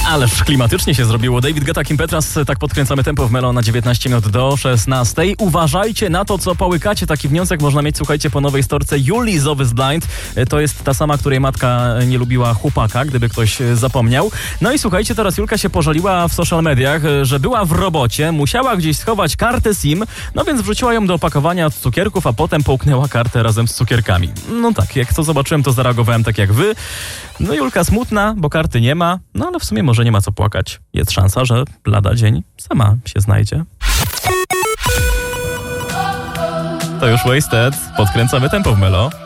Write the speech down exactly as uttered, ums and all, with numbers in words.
Ależ klimatycznie się zrobiło. David Guetta, Kim Petras, tak podkręcamy tempo w Melo na dziewiętnaście minut do szesnastej. Uważajcie na to, co połykacie. Taki wniosek można mieć, słuchajcie, po nowej storce Julii z Love is Blind. To jest ta sama, której matka nie lubiła chłopaka, gdyby ktoś zapomniał. No i słuchajcie, teraz Julka się pożaliła w social mediach, że była w robocie, musiała gdzieś schować kartę SIM, no więc wrzuciła ją do opakowania od cukierków, a potem połknęła kartę razem z cukierkami. No tak, jak to zobaczyłem, to zareagowałem tak jak wy. No Julka smutna, bo karty nie ma, no ale w sumie może nie ma co płakać. Jest szansa, że lada dzień sama się znajdzie. To już Wasted. Podkręcamy tempo w Melo.